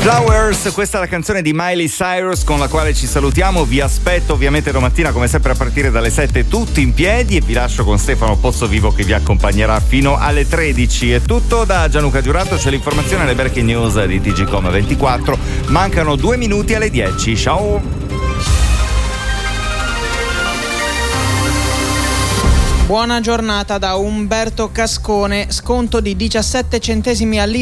Flowers, questa è la canzone di Miley Cyrus con la quale ci salutiamo. Vi aspetto ovviamente domattina come sempre a partire dalle 7 tutti in piedi e vi lascio con Stefano Pozzovivo che vi accompagnerà fino alle 13. È tutto da Gianluca Giurato, c'è l'informazione alle breaking news di TGcom 24. Mancano 2 minuti alle 10. Ciao! Buona giornata da Umberto Cascone, sconto di 17 centesimi al litro